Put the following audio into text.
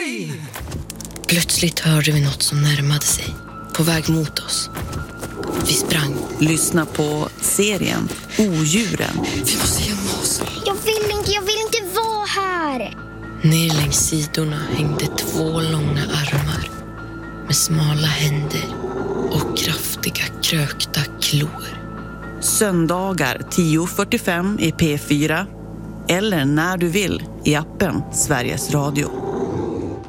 Oj! Plötsligt hörde vi något som närmade sig, på väg mot oss. Vi sprang. Lyssna på serien Odjuren. Vi måste gömma oss. Jag vill inte vara här. Ner längs sidorna hängde 2 långa armar med smala händer och kraftiga krökta klor. Söndagar 10:45 i P4 eller när du vill i appen Sveriges Radio.